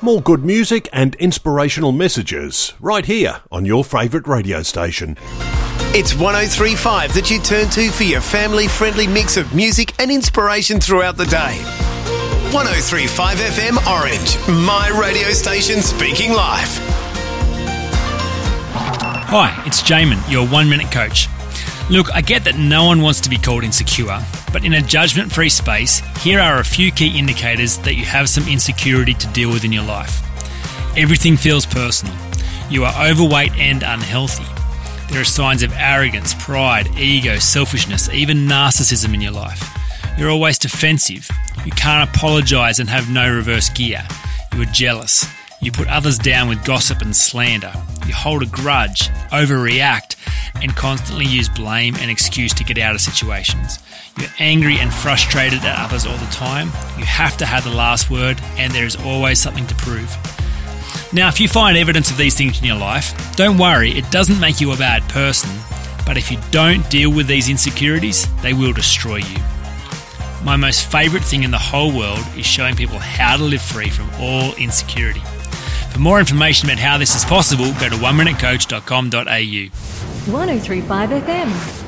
More good music and inspirational messages right here on your favourite radio station. It's 103.5 that you turn to for your family-friendly mix of music and inspiration throughout the day. 103.5 FM Orange, my radio station speaking live. Hi, it's Jamin, your 1 Minute Coach. Look, I get that no one wants to be called insecure, but in a judgment-free space, here are a few key indicators that you have some insecurity to deal with in your life. Everything feels personal. You are overweight and unhealthy. There are signs of arrogance, pride, ego, selfishness, even narcissism in your life. You're always defensive. You can't apologise and have no reverse gear. You are jealous. You put others down with gossip and slander. You hold a grudge, overreact, and constantly use blame and excuse to get out of situations. You're angry and frustrated at others all the time. You have to have the last word, and there is always something to prove. Now, if you find evidence of these things in your life, don't worry, it doesn't make you a bad person, but if you don't deal with these insecurities, they will destroy you. My most favourite thing in the whole world is showing people how to live free from all insecurity. For more information about how this is possible, go to oneminutecoach.com.au. 103.5 FM.